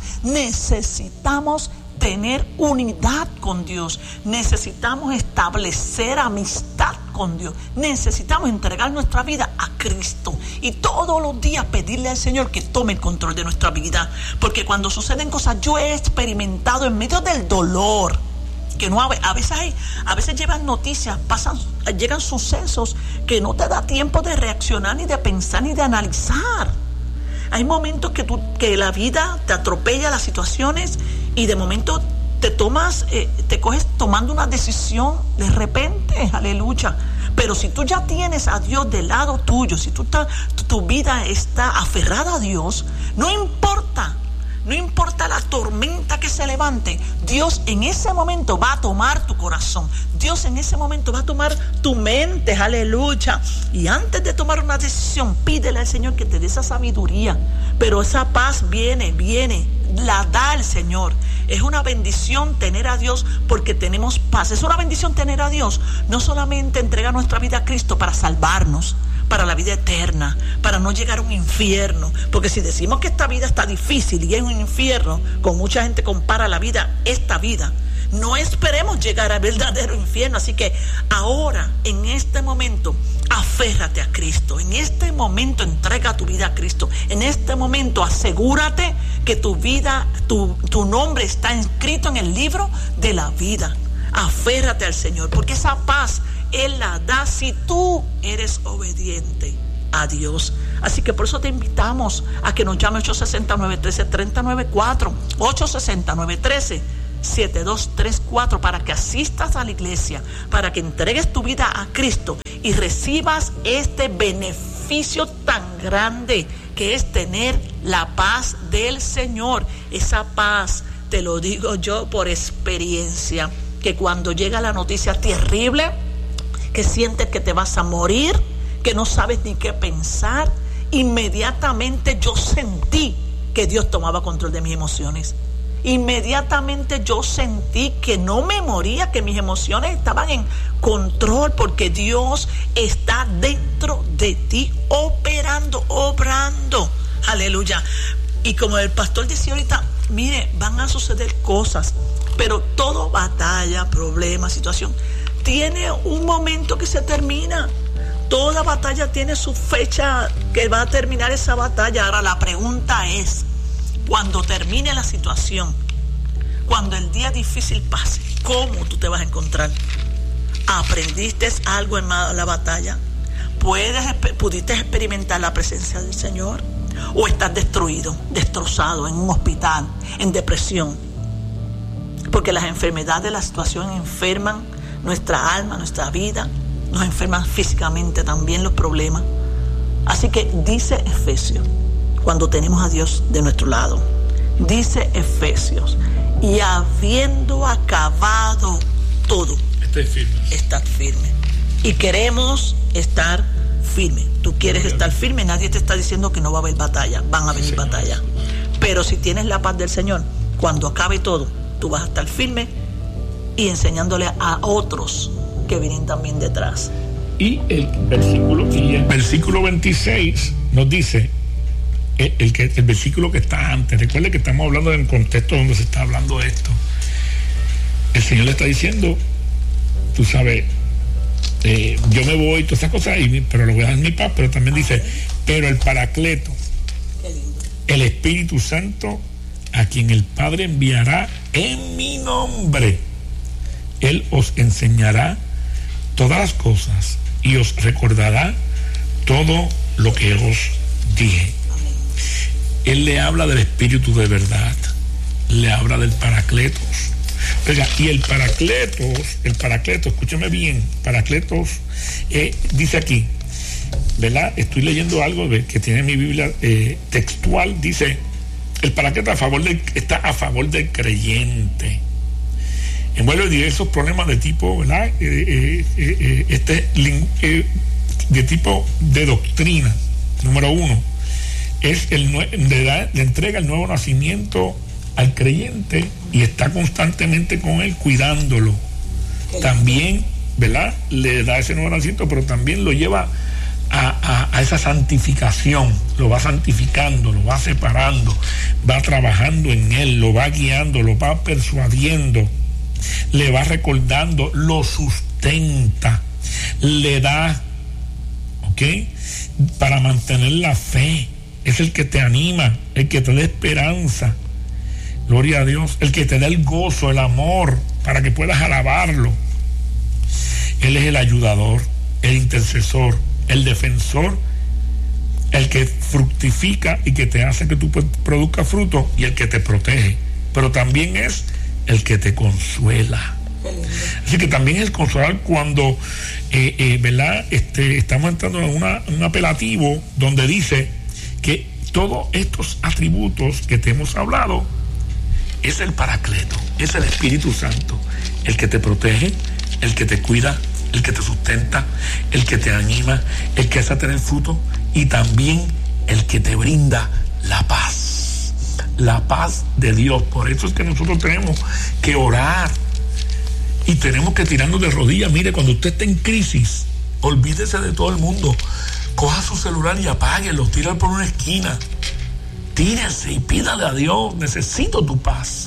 necesitamos tener unidad con Dios, necesitamos establecer amistad con Dios, necesitamos entregar nuestra vida a Cristo y todos los días pedirle al Señor que tome el control de nuestra vida, porque cuando suceden cosas, yo he experimentado en medio del dolor, que no a veces llevan noticias, llegan sucesos que no te da tiempo de reaccionar, ni de pensar, ni de analizar. Hay momentos que la vida te atropella las situaciones y de momento te coges tomando una decisión de repente, aleluya. Pero si tú ya tienes a Dios del lado tuyo, si tu vida está aferrada a Dios, no importa la tormenta que se levante, Dios en ese momento va a tomar tu corazón, Dios en ese momento va a tomar tu mente, aleluya. Y antes de tomar una decisión, pídele al Señor que te dé esa sabiduría. Pero esa paz viene, la da el Señor. Es una bendición tener a Dios porque tenemos paz. Es una bendición tener a Dios, no solamente entregar nuestra vida a Cristo para salvarnos, para la vida eterna, para no llegar a un infierno, porque si decimos que esta vida está difícil y es un infierno, con mucha gente compara esta vida, No esperemos llegar al verdadero infierno. Así que ahora, en este momento, aférrate a Cristo. En este momento, entrega tu vida a Cristo. En este momento, asegúrate que tu vida, tu nombre está inscrito en el libro de la vida. Aférrate al Señor, porque esa paz Él la da si tú eres obediente a Dios. Así que por eso te invitamos a que nos llame 869-13-394, 869-13-7234, para que asistas a la iglesia, para que entregues tu vida a Cristo y recibas este beneficio tan grande que es tener la paz del Señor. Esa paz, te lo digo yo por experiencia, que cuando llega la noticia terrible, que sientes que te vas a morir, que no sabes ni qué pensar, inmediatamente yo sentí que Dios tomaba control de mis emociones. Inmediatamente yo sentí que no me moría, que mis emociones estaban en control, porque Dios está dentro de ti, operando, obrando. Aleluya. Y como el pastor decía ahorita, mire, van a suceder cosas, pero todo batalla, problema, situación, tiene un momento que se termina. Toda batalla tiene su fecha que va a terminar esa batalla. Ahora la pregunta es, cuando termine la situación, cuando el día difícil pase, ¿cómo tú te vas a encontrar? ¿Aprendiste algo en la batalla? ¿Pudiste experimentar la presencia del Señor? ¿O estás destruido, destrozado, en un hospital, en depresión? Porque las enfermedades de la situación enferman nuestra alma, nuestra vida, nos enferman físicamente también los problemas. Así que dice Efesios, cuando tenemos a Dios de nuestro lado, dice Efesios, y habiendo acabado todo, estad firme. Y queremos estar firme. Tú quieres estar firme, nadie te está diciendo que no va a haber batalla, van a venir batallas. Pero si tienes la paz del Señor, cuando acabe todo, tú vas a estar firme y enseñándole a otros que vienen también detrás. Y el versículo 26 nos dice, el versículo que está antes, recuerde que estamos hablando del contexto donde se está hablando de esto. El Señor le está diciendo, tú sabes, yo me voy, todas esas cosas, pero lo voy a dar en mi paz. Pero también dice, pero el Paracleto, el Espíritu Santo, a quien el Padre enviará en mi nombre, Él os enseñará todas las cosas y os recordará todo lo que os dije. Él le habla del Espíritu de verdad, le habla del Paracletos. Oiga, y el Paracletos, escúchame bien, Paracletos, dice aquí, ¿verdad? Estoy leyendo algo que tiene mi Biblia textual, dice, el Paracletos está a favor del creyente. Envuelve diversos problemas de tipo, ¿verdad? De tipo de doctrina. Número uno, es le entrega el nuevo nacimiento al creyente y está constantemente con él cuidándolo. También, ¿verdad? Le da ese nuevo nacimiento, pero también lo lleva a esa santificación, lo va santificando, lo va separando, va trabajando en él, lo va guiando, lo va persuadiendo, le va recordando, lo sustenta, le da, ¿ok? Para mantener la fe. Es el que te anima, el que te da esperanza, gloria a Dios, el que te da el gozo, el amor, para que puedas alabarlo. Él es el ayudador, el intercesor, el defensor, el que fructifica y que te hace que tú produzcas fruto, y el que te protege, pero también es el que te consuela. Así que también es el consolar cuando ¿verdad? Estamos entrando en un apelativo donde dice que todos estos atributos que te hemos hablado es el Paracleto, es el Espíritu Santo, el que te protege, el que te cuida, el que te sustenta, el que te anima, el que hace tener fruto, y también el que te brinda la paz de Dios. Por eso es que nosotros tenemos que orar y tenemos que tirarnos de rodillas. Mire, cuando usted esté en crisis, olvídese de todo el mundo, coja su celular y apáguelo, tíralo por una esquina, tírese y pídale a Dios, necesito tu paz,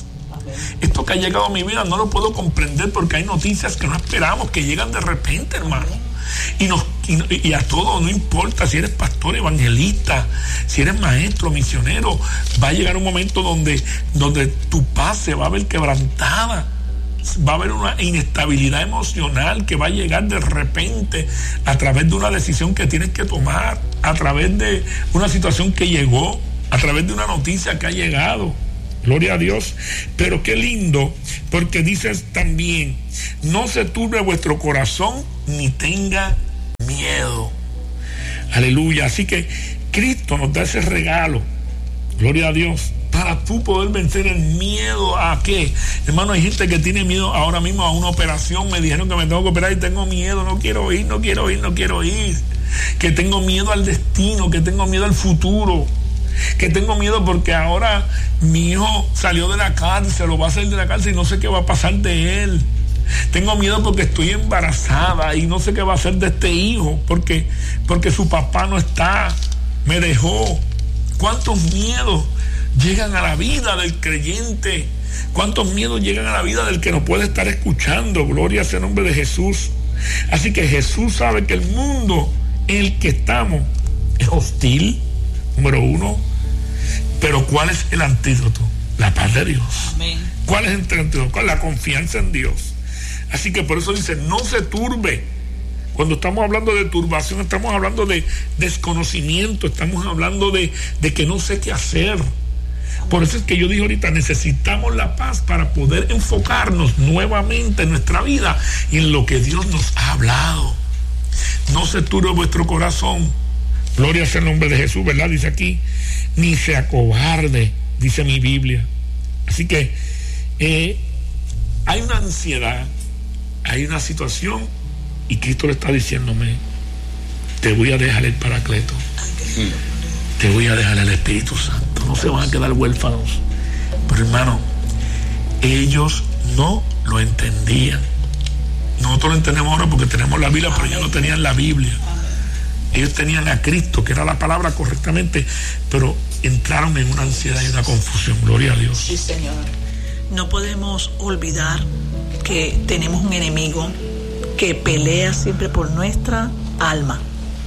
Esto que ha llegado a mi vida no lo puedo comprender porque hay noticias que no esperamos, que llegan de repente, hermano. Y a todos, no importa si eres pastor, evangelista, si eres maestro, misionero, va a llegar un momento donde tu paz se va a ver quebrantada. Va a haber una inestabilidad emocional que va a llegar de repente a través de una decisión que tienes que tomar, a través de una situación que llegó, a través de una noticia que ha llegado. Gloria a Dios. Pero qué lindo, porque dices también: no se turbe vuestro corazón ni tenga miedo. Aleluya. Así que Cristo nos da ese regalo, gloria a Dios, para tú poder vencer el miedo. ¿A qué? Hermano, hay gente que tiene miedo ahora mismo a una operación. Me dijeron que me tengo que operar y tengo miedo, no quiero ir. Que tengo miedo al destino, que tengo miedo al futuro, que tengo miedo porque ahora mi hijo salió de la cárcel o va a salir de la cárcel y no sé qué va a pasar de él. Tengo miedo porque estoy embarazada y no sé qué va a hacer de este hijo porque su papá no está, me dejó. ¿Cuántos miedos llegan a la vida del creyente? ¿Cuántos miedos llegan a la vida del que nos puede estar escuchando? Gloria sea el nombre de Jesús. Así que Jesús sabe que el mundo en el que estamos es hostil, número uno. Pero ¿cuál es el antídoto? La paz de Dios. Amén. ¿Cuál es el antídoto? ¿Cuál es la confianza en Dios? Así que por eso dice: no se turbe. Cuando estamos hablando de turbación, estamos hablando de desconocimiento, estamos hablando de que no sé qué hacer. Por eso es que yo dije ahorita, necesitamos la paz para poder enfocarnos nuevamente en nuestra vida y en lo que Dios nos ha hablado. No se turbe vuestro corazón. Gloria sea el nombre de Jesús, ¿verdad? Dice aquí, ni se acobarde, dice mi Biblia. Así que hay una ansiedad, hay una situación, y Cristo le está diciéndome: te voy a dejar el Paracleto, te voy a dejar el Espíritu Santo, no se van a quedar huérfanos. Pero hermano, ellos no lo entendían. Nosotros lo entendemos ahora porque tenemos la Biblia, pero ellos no tenían la Biblia. Ellos tenían a Cristo, que era la palabra correctamente, pero entraron en una ansiedad y una confusión. Gloria a Dios. Sí, Señor. No podemos olvidar que tenemos un enemigo que pelea siempre por nuestra alma.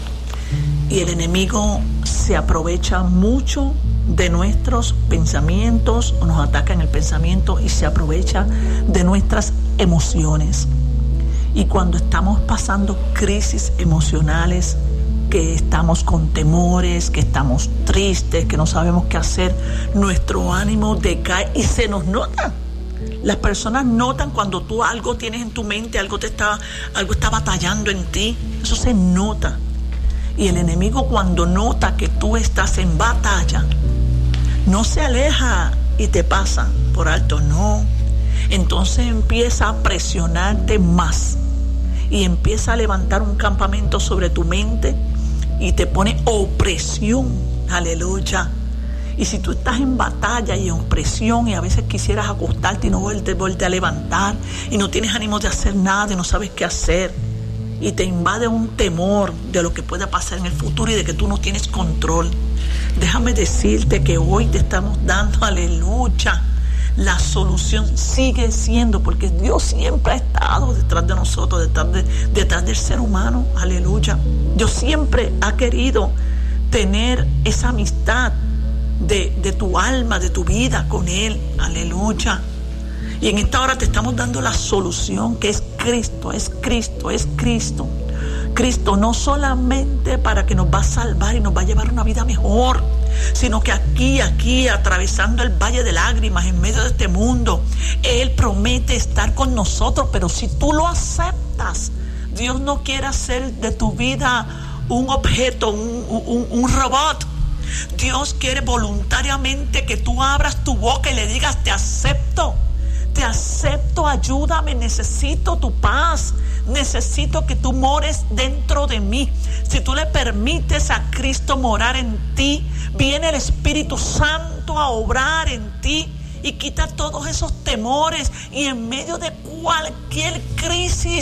Y el enemigo se aprovecha mucho de nuestros pensamientos, o nos ataca en el pensamiento y se aprovecha de nuestras emociones. Y cuando estamos pasando crisis emocionales, que estamos con temores, que estamos tristes, que no sabemos qué hacer, nuestro ánimo decae y se nos nota. Las personas notan cuando tú algo tienes en tu mente, algo está batallando en ti. Eso se nota. Y el enemigo, cuando nota que tú estás en batalla, no se aleja y te pasa por alto, no. Entonces empieza a presionarte más y empieza a levantar un campamento sobre tu mente y te pone opresión. Aleluya. Y si tú estás en batalla y en opresión y a veces quisieras acostarte y no volverte a levantar y no tienes ánimo de hacer nada y no sabes qué hacer y te invade un temor de lo que pueda pasar en el futuro y de que tú no tienes control, déjame decirte que hoy te estamos dando, aleluya, la solución sigue siendo, porque Dios siempre ha estado detrás de nosotros, detrás del ser humano, aleluya. Dios siempre ha querido tener esa amistad de tu alma, de tu vida con Él, aleluya. Y en esta hora te estamos dando la solución, que es Cristo, es Cristo, es Cristo. Cristo no solamente para que nos va a salvar y nos va a llevar una vida mejor, sino que aquí, atravesando el valle de lágrimas, en medio de este mundo, Él promete estar con nosotros. Pero si tú lo aceptas, Dios no quiere hacer de tu vida un objeto, un robot. Dios quiere voluntariamente que tú abras tu boca y le digas: te acepto, ayúdame, necesito tu paz, necesito que tú mores dentro de mí. Si tú le permites a Cristo morar en ti, viene el Espíritu Santo a obrar en ti y quita todos esos temores, y en medio de cualquier crisis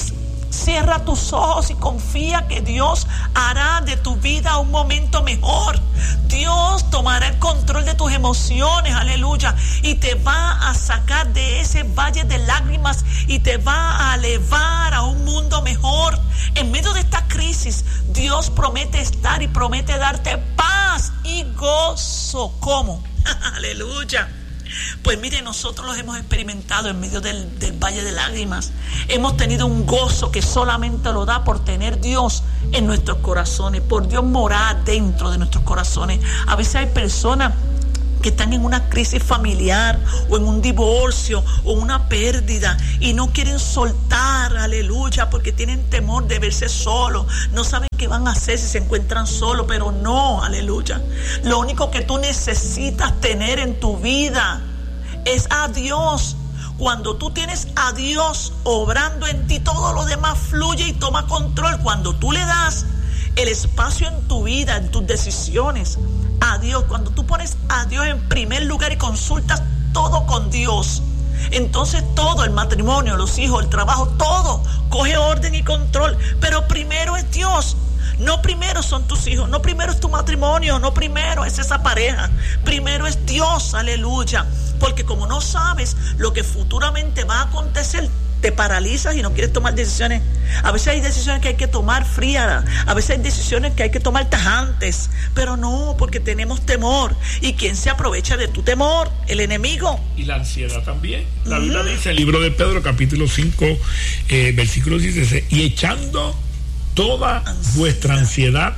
Cierra tus ojos y confía que Dios hará de tu vida un momento mejor. Dios tomará el control de tus emociones, aleluya, y te va a sacar de ese valle de lágrimas y te va a elevar a un mundo mejor. En medio de esta crisis, Dios promete estar y promete darte paz y gozo. ¿Cómo? Aleluya. Pues mire, nosotros los hemos experimentado en medio del valle de lágrimas. Hemos tenido un gozo que solamente lo da por tener Dios en nuestros corazones, por Dios morar dentro de nuestros corazones. A veces hay personas que están en una crisis familiar o en un divorcio o una pérdida y no quieren soltar, aleluya, porque tienen temor de verse solos, no saben qué van a hacer si se encuentran solos, pero no, aleluya. Lo único que tú necesitas tener en tu vida es a Dios. Cuando tú tienes a Dios obrando en ti, todo lo demás fluye y toma control. Cuando tú le das el espacio en tu vida, en tus decisiones, a Dios, cuando tú pones a Dios en primer lugar y consultas todo con Dios, entonces todo, el matrimonio, los hijos, el trabajo, todo coge orden y control. Pero primero es Dios. No primero son tus hijos, no primero es tu matrimonio, no primero es esa pareja, primero es Dios, aleluya. Porque como no sabes lo que futuramente va a acontecer, te paralizas y no quieres tomar decisiones. A veces hay decisiones que hay que tomar frías, a veces hay decisiones que hay que tomar tajantes, pero no, porque tenemos temor. ¿Y quién se aprovecha de tu temor? El enemigo. Y la ansiedad también. La Biblia dice, el libro de Pedro, capítulo 5, versículo 16, y echando toda vuestra ansiedad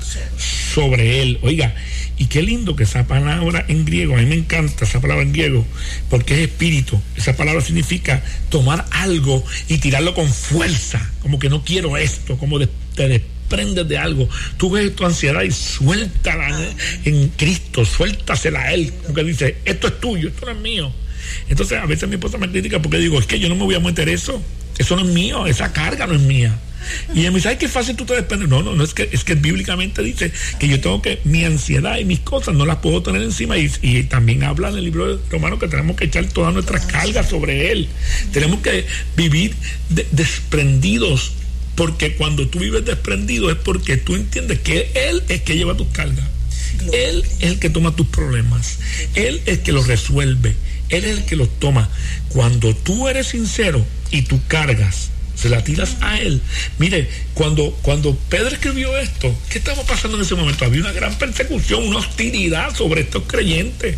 sobre él. Oiga, y qué lindo que esa palabra en griego, a mí me encanta esa palabra en griego, porque es espíritu. Esa palabra significa tomar algo y tirarlo con fuerza, como que no quiero esto, como te desprendes de algo. Tú ves tu ansiedad y suéltala en Cristo, suéltasela a él, como que dice, esto es tuyo, esto no es mío. Entonces a veces mi esposa me critica porque digo, es que yo no me voy a meter eso no es mío, esa carga no es mía. Y ella me dice, ay, qué fácil tú te desprendes. No, es que bíblicamente dice que yo tengo que, mi ansiedad y mis cosas no las puedo tener encima. Y también habla en el libro de Romanos que tenemos que echar todas nuestras cargas sobre él. Tenemos que vivir desprendidos, porque cuando tú vives desprendido es porque tú entiendes que él es que lleva tus cargas. Él es el que toma tus problemas. Él es el que los resuelve. Él es el que los toma. Cuando tú eres sincero y tú cargas, se la tiras a él. Mire, cuando Pedro escribió esto, ¿qué estaba pasando en ese momento? Había una gran persecución, una hostilidad sobre estos creyentes.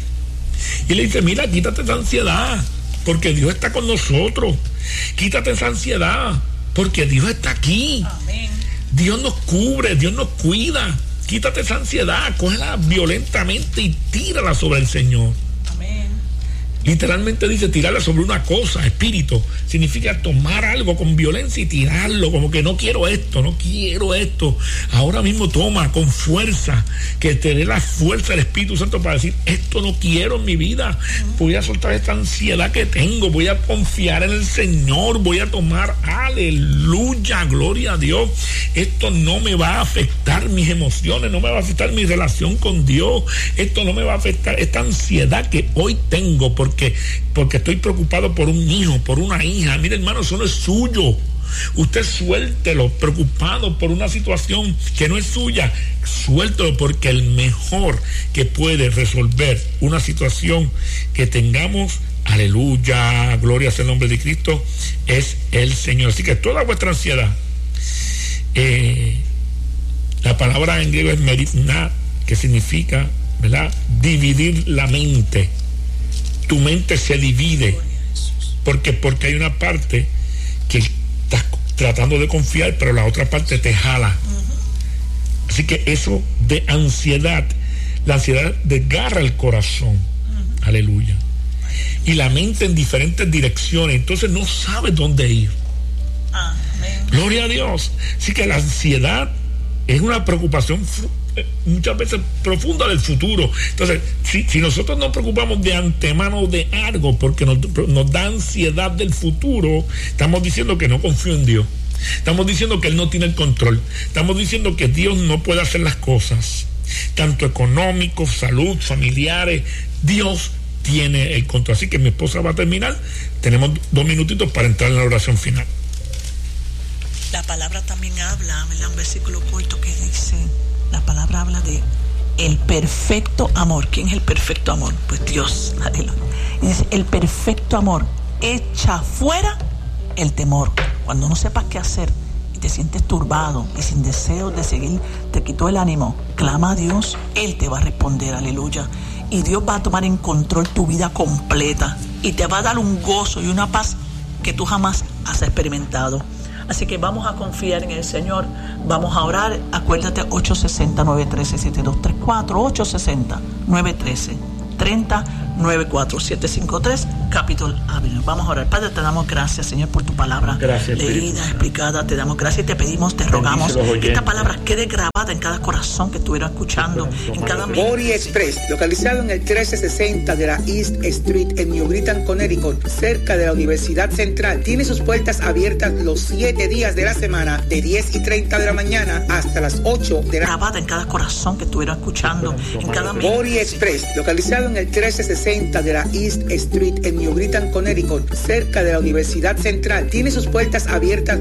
Y le dice, mira, quítate esa ansiedad, porque Dios está con nosotros. Quítate esa ansiedad, porque Dios está aquí. Amén. Dios nos cubre, Dios nos cuida. Quítate esa ansiedad, cógela violentamente y tírala sobre el Señor. Literalmente dice tirarla sobre una cosa, espíritu. Significa tomar algo con violencia y tirarlo, como que no quiero esto. Ahora mismo toma con fuerza, que te dé la fuerza del Espíritu Santo para decir, esto no quiero en mi vida. Voy a soltar esta ansiedad que tengo, voy a confiar en el Señor, voy a tomar, aleluya, gloria a Dios. Esto no me va a afectar mis emociones, no me va a afectar mi relación con Dios. Esto no me va a afectar esta ansiedad que hoy tengo, porque estoy preocupado por un hijo, por una hija. Mire, hermano, eso no es suyo. Usted suéltelo, preocupado por una situación que no es suya. Suéltelo, porque el mejor que puede resolver una situación que tengamos, aleluya, gloria sea el nombre de Cristo, es el Señor. Así que toda vuestra ansiedad, la palabra en griego es meritna, que significa, ¿verdad?, dividir la mente. Tu mente se divide porque hay una parte que estás tratando de confiar, pero la otra parte te jala. Así que eso de ansiedad, la ansiedad desgarra el corazón. Aleluya. Y la mente en diferentes direcciones, entonces no sabes dónde ir. Amén. Gloria a Dios. Así que la ansiedad es una preocupación muchas veces profunda del futuro. Entonces, si nosotros nos preocupamos de antemano de algo porque nos da ansiedad del futuro, estamos diciendo que no confío en Dios. Estamos diciendo que Él no tiene el control. Estamos diciendo que Dios no puede hacer las cosas, tanto económicos, salud, familiares. Dios tiene el control. Así que mi esposa va a terminar. Tenemos 2 minutitos para entrar en la oración final. La palabra también habla, ¿verdad? Un versículo corto que dice, la palabra habla de el perfecto amor. ¿Quién es el perfecto amor? Pues Dios. Aleluya. Y dice, el perfecto amor echa fuera el temor. Cuando no sepas qué hacer y te sientes turbado y sin deseos de seguir, te quitó el ánimo, clama a Dios, Él te va a responder, aleluya. Y Dios va a tomar en control tu vida completa y te va a dar un gozo y una paz que tú jamás has experimentado. Así que vamos a confiar en el Señor, vamos a orar. Acuérdate, 860-913-7234, 860-913-3094, 753 Capitol Avenue. Vamos a orar. Padre, te damos gracias, Señor, por tu palabra leída, explicada. Te damos gracias y te pedimos, te rogamos que esta palabra quede grabada en cada corazón que estuviera escuchando, en cada mente. Bori Express, localizado en el 1360 de la East Street en New Britain, Connecticut, cerca de la Universidad Central, tiene sus puertas abiertas los 7 días de la semana, de 10:30 de la mañana hasta las 8 de la grabada en cada corazón que estuviera escuchando, en cada mente. Bori Express, localizado en el 1360 de la East Street en New Britain, Connecticut, cerca de la Universidad Central, tiene sus puertas abiertas